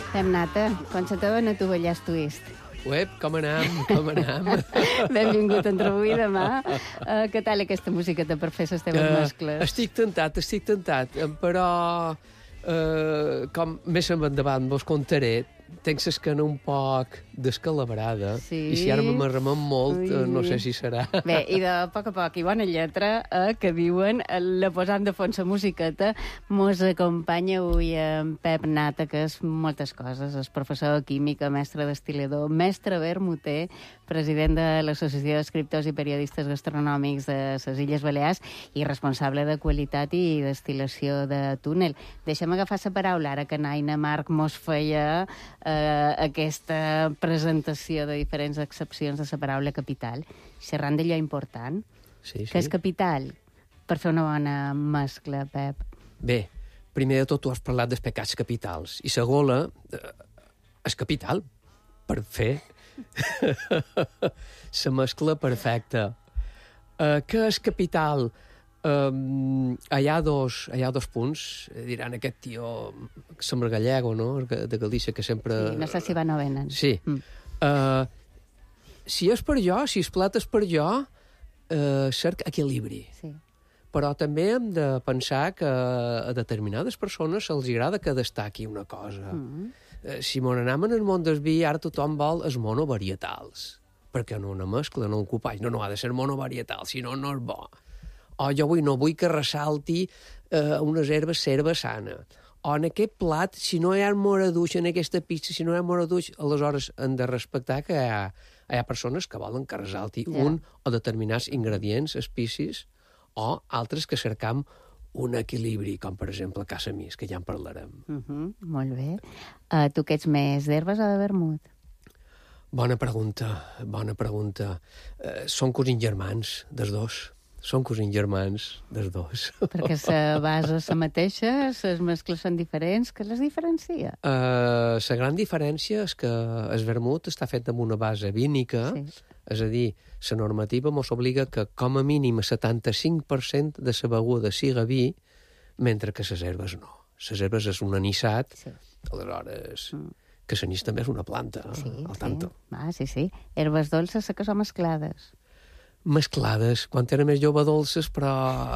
Pep Nata, quan se te dona tu ballar twist? Uep, com anam? Benvingut entre avui i demà. Què tal aquesta musiqueta per fer les teves mescles? Estic tentat, però com més endavant vos contaré, tenc l'esquena un poc descalabrada, sí? I si ara m'amarramem molt, no sé si serà. Bé, i de poc a poc, i bona lletra, que diuen, la posant de fons la musiqueta, mos acompanya avui en Pep Nata, que és moltes coses, és professor de química, mestre destil·lador, mestre vermuter, president de l'Associació d'Escriptors i Periodistes Gastronòmics de les Illes Balears i responsable de qualitat i destil·lació de túnel. Deixa'm agafar la paraula, ara que Naina Marc mos feia aquesta presentació de diferents accepcions de la paraula capital, xerrant d'allò important. Sí. Que és capital per fer una bona mescla, Pep? Bé, primer de tot tu has parlat dels pecats capitals, i la gola és capital per fer la mescla perfecta. Què és capital? Hi ha dos punts. Diran aquest tio sembla gallego, no? De Galícia, que sempre... Sí, no sé si va novenen. Sí. Si és per jo, si el plat és per jo, cerca equilibri. Sí. Però també hem de pensar que a determinades persones se'ls agrada que destaqui una cosa. Si m'on anem en el món del vi, ara tothom vol els monovarietals. Perquè no una mescla, no un copatge. No ha de ser monovarietals, si no, no és bo. O jo no vull que ressalti unes herbes serva sana. O en aquest plat, si no hi ha moraduix en aquesta pizza, si no hi ha moraduix, aleshores hem de respectar que hi ha persones que volen que ressalti un o determinats ingredients, especies, o altres que cercam un equilibri, com per exemple a casa mis, que ja en parlarem. Molt bé. Tu que ets més d'herbes o de vermut? Bona pregunta. Són cosins germans, dels dos. Són cosins germans dels dos. Perquè la base és la mateixa, les mescles són diferents, què les diferencia? La gran diferència és que el vermut està fet amb una base vínica, és a dir, la normativa mos obliga que com a mínim el 75% de la beguda siga vi, mentre que les herbes no. Les herbes és un anissat, aleshores... que l'anís també és una planta, al tanto. Sí. Herbes dolces que són mesclades. Mesclades, quan era més jove dolces, però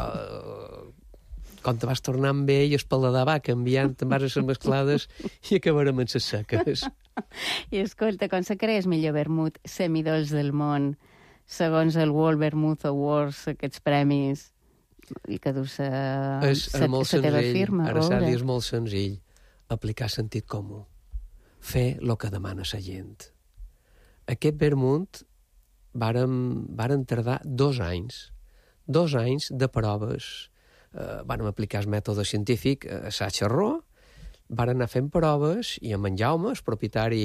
quan te vas tornant vell el paladar va canviant, te'n vas a ser mesclades i acabarem en les seques. I escolta, com se creia el millor vermut semidols del món, segons el World Vermouth Awards, aquests premis, i que du la teva firma? Ara s'ha dit, és molt senzill, aplicar sentit comú, fer el que demana la gent. Aquest vermut varen tardar 2 anys. 2 anys de proves. Vàrem aplicar el mètode científic, assaig-error, varen anar fent proves, i amb en Jaume, el propietari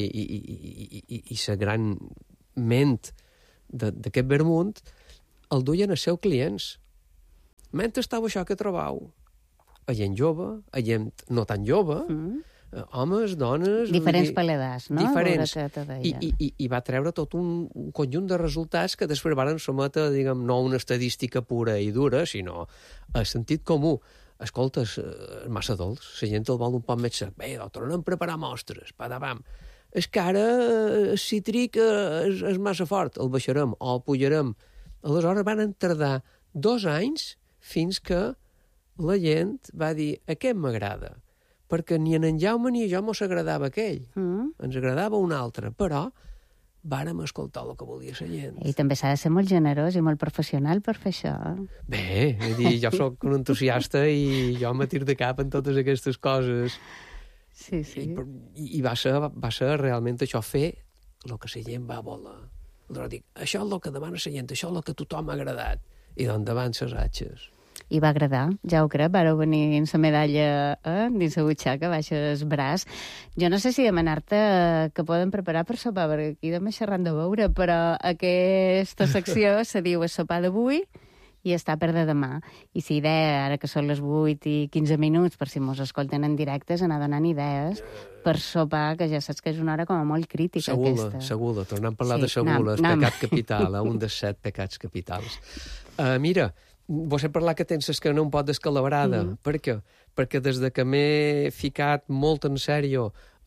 i la gran ment d'aquest vermut, el duien als seus clients. Mentre estava això que trobau. A gent jove, a gent no tan jove, homes, dones... Diferents paladars, no? Diferents. I va treure tot un conjunt de resultats que després varen sometre, diguem, no una estadística pura i dura, sinó a sentit comú. Escolta, és massa dolç, la gent el vol un poc més sec. Bé, tornem a preparar mostres, padabam. És que ara el cítric és massa fort, el baixarem o el pujarem. Aleshores van tardar 2 anys fins que la gent va dir, aquest m'agrada. Perquè ni en Jaume ni a jo mos agradava aquell. Ens agradava un altre, però vàrem escoltar el que volia la gent. I també s'ha de ser molt generós i molt professional per fer això. Bé, jo sóc un entusiasta i jo me tir de cap en totes aquestes coses. Sí. I va ser realment això, fer el que la gent va voler. Aleshores dic, això és el que demana la gent, això és el que a tothom ha agradat. I d'endavant les atxes. I va agradar, ja ho crec, vareu venir amb la medalla dins la butxaca, baix el braç. Jo no sé si demanar-te que poden preparar per sopar, perquè aquí demà xerrant de veure, però aquesta secció se diu el sopar d'avui i està per de demà. I la idea, ara que són les 8 i 15 minuts, per si mos escolten en directe, és anar donant idees per sopar, que ja saps que és una hora com a molt crítica, aquesta. Segula, tornem a parlar de segula, el pecat capital, un dels 7 pecats capitals. Mira, vos he parlat que tens l'esquena un pot descalabrada. Per què? Perquè des de que m'he ficat molt en sèrio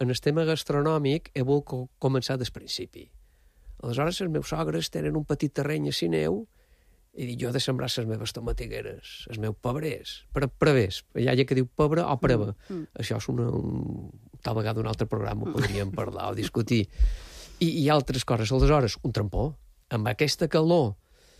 en el tema gastronòmic he volgut començar des principi. Aleshores, els meus sogres tenen un petit terreny a Sineu i dic, jo he de sembrar les meves tomatigueres, els meus pebrers, prevers. Hi ha que diu pebre o preva. Això és tal vegada un altre programa podríem parlar o discutir. I altres coses. Aleshores, un trampó. Amb aquesta calor,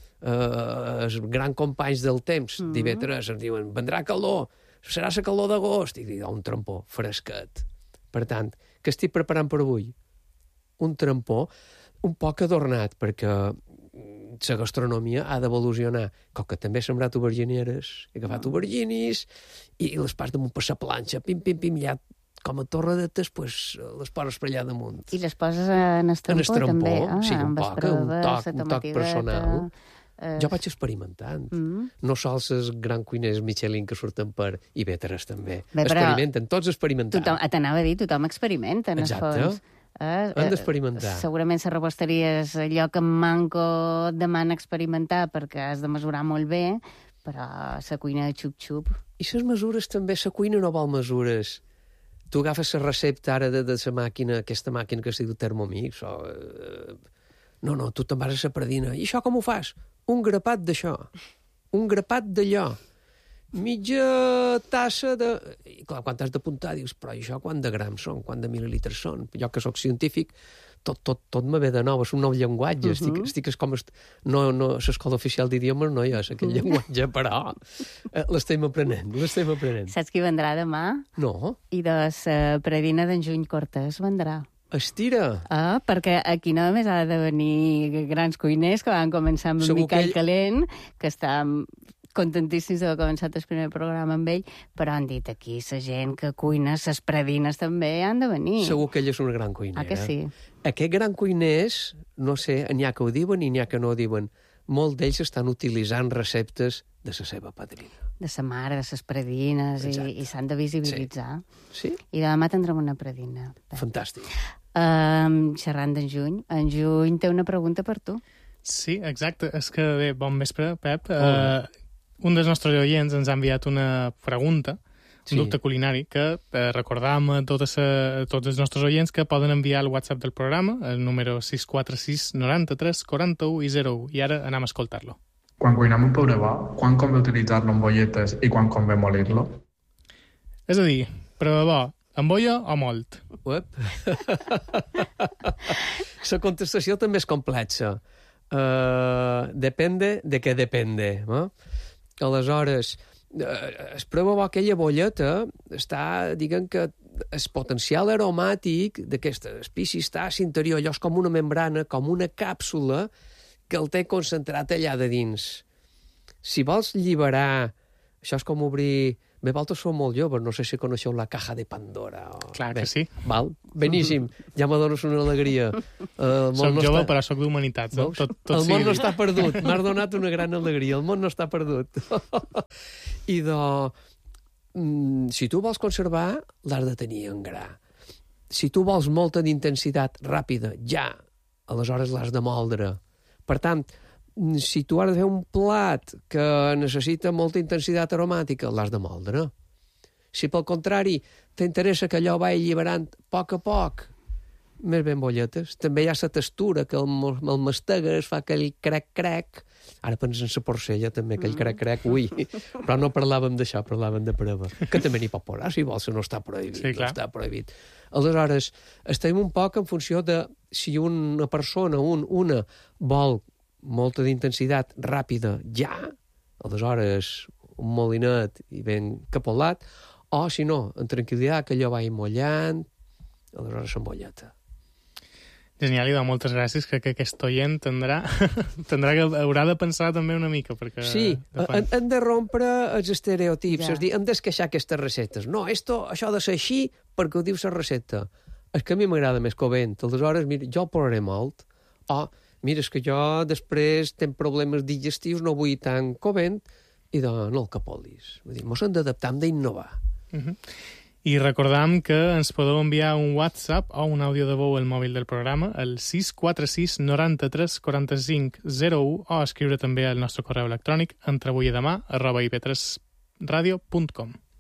els grans companys del temps d'IV3 ens diuen, vendrà calor, serà la calor d'agost. I dic, un trampó, fresquet. Per tant, què estic preparant per avui? Un trampó un poc adornat, perquè la gastronomia ha d'evolucionar. Com que també he sembrat aubergineres, he agafat auberginis i les pas damunt per la planxa, pim, pim, pim, ja com a torradetes, pues, les poses per allà damunt. I les poses en el trampó, també? Sí, un toc personal. Jo vaig experimentant. No sols els grans cuiners Michelin que surten per IV3 també. Experimenten, tots experimentant. T'anava a dir, tothom experimenta, en el fons. Han d'experimentar. Segurament la rebosteria és allò que manco demana experimentar perquè has de mesurar molt bé, però la cuina de xup-xup... I les mesures també, la cuina no vol mesures. Tu agafes la recepta ara de la màquina, aquesta màquina que es diu Thermomix, o... No, tu te'n vas a la predina. I això com ho fas? Un grapat d'això. Un grapat d'allò. Mitja tassa de... I clar, quan t'has d'apuntar, dius, però això quant de grams són? Quant de mil·lilitres són? Jo que sóc científic, tot me ve de nou, és un nou llenguatge. Estic com... No, l'escola oficial d'idiomes no hi és aquest llenguatge, però l'estem aprenent. Saps qui vendrà demà? No. I de la predina d'en Juny Cortés vendrà. Estira! Perquè aquí no només ha de venir grans cuiners que van començar amb Miquel Calent, que està contentíssims d'haver començat el primer programa amb ell, però han dit aquí la gent que cuina, les predines també han de venir. Segur que ell és una gran cuinera. Que sí? Aquests grans cuiners, no sé, n'hi ha que ho diuen i n'hi ha que no ho diuen. Molts d'ells estan utilitzant receptes de la seva padrina. De sa mare, de les predines, i s'han de visibilitzar. Sí. I demà tindrem una predina. Fantàstic. Xerrant d'en Juny. En Juny té una pregunta per tu. Sí, exacte. És que, bé, bon vespre, Pep. Un dels nostres oients ens ha enviat una pregunta, un dubte culinari, que recordàvem a tots els nostres oients que poden enviar al WhatsApp del programa, el número 646 93 41 i 01. I ara anem a escoltar-lo. Quan cuinem un pebre bo, quan convé utilitzar-lo en bolletes i quan convé molir-lo? És a dir, pebre bo, amb olla o molt? La contestació també és complexa. Depende de què depende. Aleshores, es prova bo aquella bolleta està, diguem que el potencial aromàtic d'aquesta espècie està a l'interior, allò és com una membrana, com una càpsula que el té concentrat allà de dins. Si vols alliberar, això és com obrir... Bé, vosaltres sou molt joves, no sé si coneixeu la caja de Pandora. Clar que sí. Val? Beníssim, ja me dones una alegria. Soc jove, però soc d'humanitats. El món no està perdut, m'has donat una gran alegria, el món no està perdut. I si tu vols conservar, l'has de tenir en gra. Si tu vols molta d'intensitat ràpida, ja, aleshores l'has de moldre. Per tant, si tu has de fer un plat que necessita molta intensitat aromàtica, l'has de moldre. Si, pel contrari, t'interessa que allò vagi alliberant a poc, més ben bolletes. També hi ha la textura, que el mastegues fa aquell crec-crec. Ara pensen en la porcella, també, aquell crec-crec. Ui, però no parlàvem d'això, parlàvem de prova. Que també n'hi pot posar, si vols, no està prohibit. Sí, clar. No està prohibit. Aleshores, estem un poc en funció de si una persona, una, vol molta d'intensitat ràpida ja, aleshores un molinet i ben capolat, o si no, en tranquil·litat, que allò vagi mollant, aleshores s'embolleta. Genial, i moltes gràcies. Crec que aquest oient haurà de pensar també una mica. Perquè, sí, hem de rompre els estereotips, és dir, hem d'esqueixar aquestes receptes. No, això ha de ser així perquè ho diu la recepta. És que a mi m'agrada més covent, aleshores, mira, jo el posaré molt, o mira, és que jo després tenc problemes digestius, no vull tant covent, i no el capolis. Vull dir, mos hem d'adaptar, hem d'innovar. I recordam que ens podeu enviar un WhatsApp o un àudio de veu al mòbil del programa, el 646 93 45 01, o escriure també al nostre correu electrònic entreavui i demà @ib3radio.com.